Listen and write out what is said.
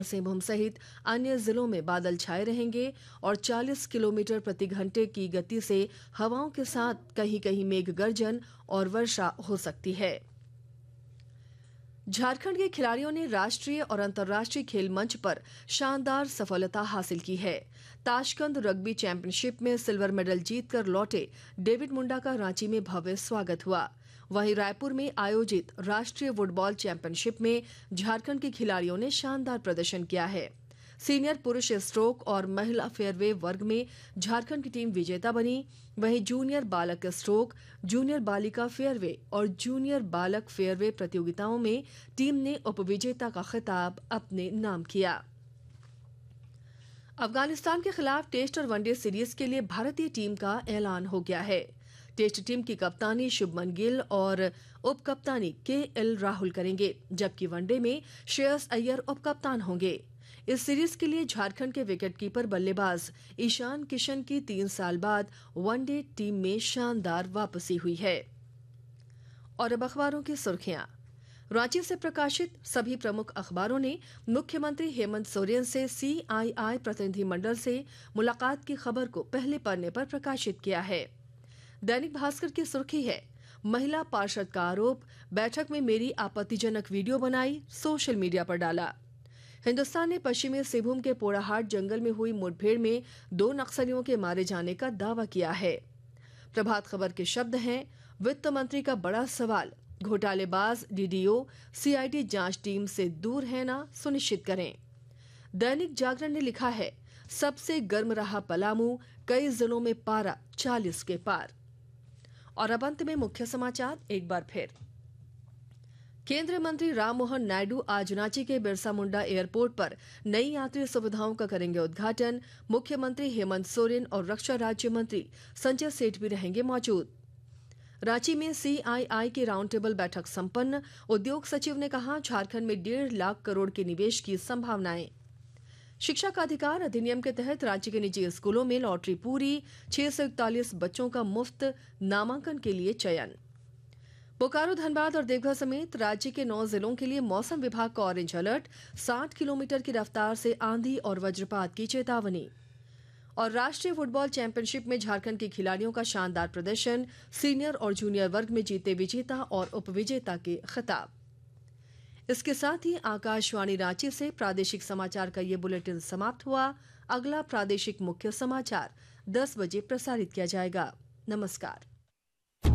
सिंहभूम सहित अन्य जिलों में बादल छाए रहेंगे और 40 किलोमीटर प्रति घंटे की गति से हवाओं के साथ कहीं कहीं मेघ गर्जन और वर्षा हो सकती है। झारखंड के खिलाड़ियों ने राष्ट्रीय और अंतर्राष्ट्रीय खेल मंच पर शानदार सफलता हासिल की है। ताशकंद रग्बी चैंपियनशिप में सिल्वर मेडल जीतकर लौटे डेविड मुंडा का रांची में भव्य स्वागत हुआ। वहीं रायपुर में आयोजित राष्ट्रीय वुडबॉल चैंपियनशिप में झारखंड के खिलाड़ियों ने शानदार प्रदर्शन किया है। सीनियर पुरुष स्ट्रोक और महिला फेयरवे वर्ग में झारखंड की टीम विजेता बनी। वहीं जूनियर बालक स्ट्रोक, जूनियर बालिका फेयरवे और जूनियर बालक फेयरवे प्रतियोगिताओं में टीम ने उपविजेता का खिताब अपने नाम किया। अफगानिस्तान के खिलाफ टेस्ट और वनडे सीरीज के लिए भारतीय टीम का ऐलान हो गया है। टेस्ट टीम की कप्तानी शुभमन गिल और उप कप्तानी KL राहुल करेंगे, जबकि वनडे में श्रेयस अय्यर उप कप्तान होंगे। इस सीरीज के लिए झारखंड के विकेटकीपर बल्लेबाज ईशान किशन की 3 साल बाद वनडे टीम में शानदार वापसी हुई है। और अब अखबारों की सुर्खियां। रांची से प्रकाशित सभी प्रमुख अखबारों ने मुख्यमंत्री हेमंत सोरेन से CII प्रतिनिधिमंडल से मुलाकात की खबर को पहले पन्ने पर प्रकाशित किया है। दैनिक भास्कर की सुर्खी है, महिला पार्षद का आरोप, बैठक में मेरी आपत्तिजनक वीडियो बनाई, सोशल मीडिया पर डाला। हिंदुस्तान ने पश्चिमी सिंहभूम के पोड़ाहाट जंगल में हुई मुठभेड़ में 2 नक्सलियों के मारे जाने का दावा किया है। प्रभात खबर के शब्द हैं, वित्त मंत्री का बड़ा सवाल, घोटालेबाज DDO CID जांच टीम से दूर है ना, सुनिश्चित करें। दैनिक जागरण ने लिखा है, सबसे गर्म रहा पलामू, कई जिलों में पारा 40 के पार। और अब अंत में मुख्य समाचार एक बार फिर। केंद्रीय मंत्री राममोहन नायडू आज रांची के बिरसा मुंडा एयरपोर्ट पर नई यात्री सुविधाओं का करेंगे उद्घाटन। मुख्यमंत्री हेमंत सोरेन और रक्षा राज्य मंत्री संजय सेठ भी रहेंगे मौजूद। रांची में CII की राउंड टेबल बैठक संपन्न। उद्योग सचिव ने कहा, झारखंड में 1.5 लाख करोड़ के निवेश की संभावनाएं। शिक्षा का अधिकार अधिनियम के तहत रांची के निजी स्कूलों में लॉटरी पूरी, 641 बच्चों का मुफ्त नामांकन के लिए चयन। बोकारो, धनबाद और देवघर समेत राज्य के 9 जिलों के लिए मौसम विभाग का ऑरेंज अलर्ट, 60 किलोमीटर की रफ्तार से आंधी और वज्रपात की चेतावनी। और राष्ट्रीय फुटबॉल चैंपियनशिप में झारखंड के खिलाड़ियों का शानदार प्रदर्शन, सीनियर और जूनियर वर्ग में जीते विजेता और उपविजेता के खिताब। इसके साथ ही आकाशवाणी रांची से प्रादेशिक समाचार का ये बुलेटिन समाप्त हुआ। अगला प्रादेशिक मुख्य समाचार 10 बजे प्रसारित किया जाएगा। नमस्कार।